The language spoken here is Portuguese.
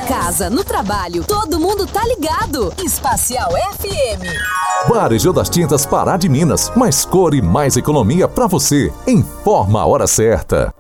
casa, no trabalho, todo mundo tá ligado. Espacial FM. Varejão das Tintas Pará de Minas. Mais cor e mais economia pra você. Informa a hora certa.